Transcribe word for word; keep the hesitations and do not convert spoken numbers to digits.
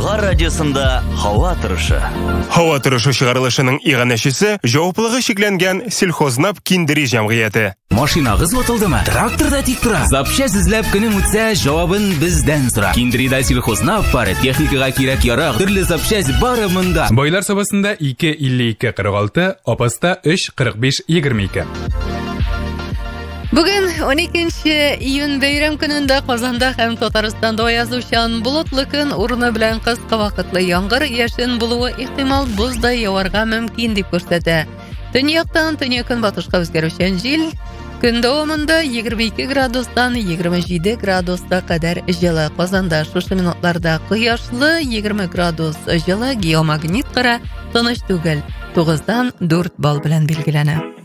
Балалар радиосында һава торышы. Һава торышы чыгарылышының иганәчесе җаваплылыгы шикләнгән сельхознап киндери җәмгыяте. Машинагыз ватылдымы? Тракторда тик тора. Запчасть эзләп көнең үтсә, җавабын бездән сора. Киндрида сельхознап пары техникага кирәк ярак, төрле запчасть бары монда. Байлар сабасында ике илле ике кырык алты, Апаста өч кырык биш егерме ике. Бүген он икенче июнь бәйрәм көнендә Казанда һәм Татарстанда аязучан болытлы көн урыны белән кыска вакытлы яңгыр, яшен булуы ихтимал, боз да яварга мөмкин дип күрсәтә. Төньяктан төньяк-көнбатышка үзгәрүчән җил көн дәвамында егерме ике градустан егерме җиде градуска кадәр җылы. Казанда шушы минутларда кояшлы, егерме градус җылы, геомагнит кыра тыныч түгел, тугыздан дүрт балл белән билгеләнә.